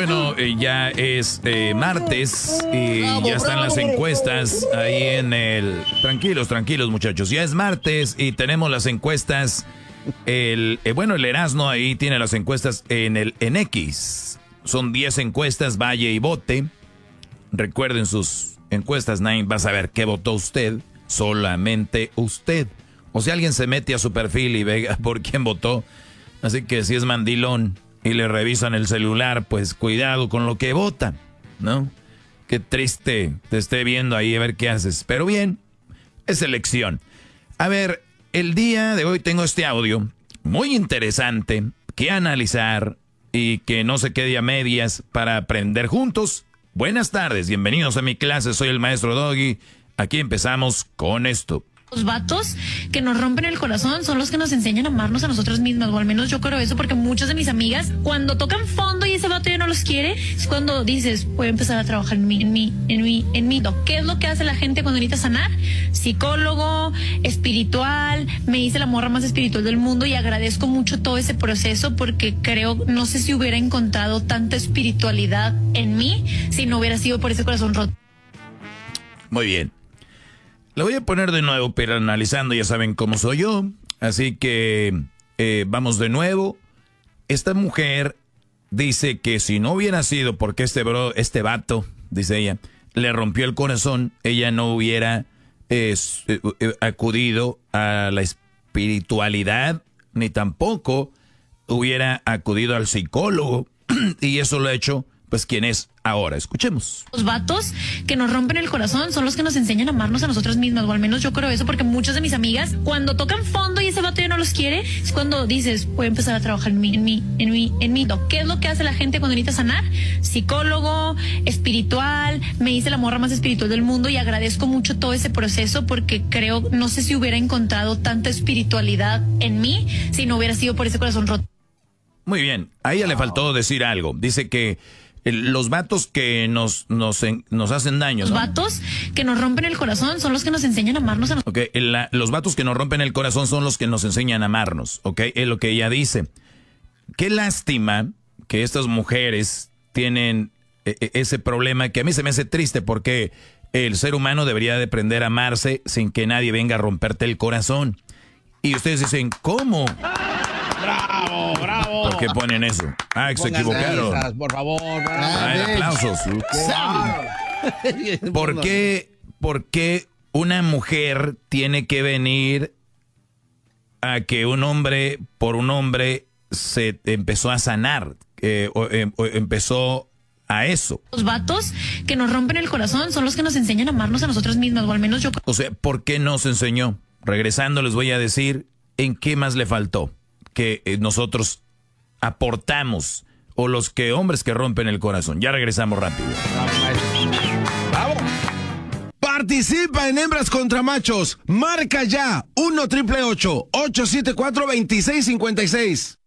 bueno, ya es martes y ya están las encuestas ahí en el... Tranquilos, muchachos. Ya es martes y tenemos las encuestas. El Erasmo ahí tiene las encuestas en X. Son 10 encuestas, vaya y vote. Recuerden sus encuestas, nadie va a saber qué votó usted, solamente usted. O si alguien se mete a su perfil y ve por quién votó. Así que si es mandilón y le revisan el celular, pues cuidado con lo que vota, ¿no? Qué triste te esté viendo ahí a ver qué haces. Pero bien, es elección. A ver, el día de hoy tengo este audio muy interesante que analizar y que no se quede a medias para aprender juntos. Buenas tardes, bienvenidos a mi clase, soy el maestro Doggy. Aquí empezamos con esto. Los vatos que nos rompen el corazón son los que nos enseñan a amarnos a nosotras mismas, o al menos yo creo eso, porque muchas de mis amigas, cuando tocan fondo y ese vato ya no los quiere, es cuando dices, voy a empezar a trabajar en mí. ¿Qué es lo que hace la gente cuando necesita sanar? Psicólogo, espiritual, me hice la morra más espiritual del mundo y agradezco mucho todo ese proceso porque creo, no sé si hubiera encontrado tanta espiritualidad en mí si no hubiera sido por ese corazón roto. Muy bien. Lo voy a poner de nuevo, pero analizando, ya saben cómo soy yo. Así que vamos de nuevo. Esta mujer dice que si no hubiera sido porque este vato, dice ella, le rompió el corazón, ella no hubiera acudido a la espiritualidad, ni tampoco hubiera acudido al psicólogo. Y eso lo ha hecho, pues, quien es ahora. Escuchemos. Los vatos que nos rompen el corazón son los que nos enseñan a amarnos a nosotras mismas, o al menos yo creo eso, porque muchas de mis amigas, cuando tocan fondo y ese vato ya no los quiere, es cuando dices, voy a empezar a trabajar en mí. ¿Qué es lo que hace la gente cuando necesita sanar? Psicólogo, espiritual, me hice la morra más espiritual del mundo y agradezco mucho todo ese proceso porque creo, no sé si hubiera encontrado tanta espiritualidad en mí si no hubiera sido por ese corazón roto. Muy bien, a ella le faltó decir algo. Dice que los vatos que nos hacen daño, Los ¿no? vatos que nos rompen el corazón son los que nos enseñan a amarnos a nosotros. Okay, los vatos que nos rompen el corazón son los que nos enseñan a amarnos, ¿ok? Es lo que ella dice. Qué lástima que estas mujeres tienen ese problema que a mí se me hace triste porque el ser humano debería de aprender a amarse sin que nadie venga a romperte el corazón. Y ustedes dicen, ¿cómo? ¡Bravo! ¿Por qué ponen eso? Se equivocaron. Risas, por favor. Aplausos. ¿Por qué una mujer tiene que venir a que un hombre se empezó a sanar? Empezó a eso. Los vatos que nos rompen el corazón son los que nos enseñan a amarnos a nosotras mismas, o al menos yo. O sea, ¿por qué nos enseñó? Regresando les voy a decir en qué más le faltó que nosotros aportamos, o los hombres que rompen el corazón. Ya regresamos rápido. ¡Bravo! Participa en Hembras contra Machos. Marca ya 1-888-874-2656.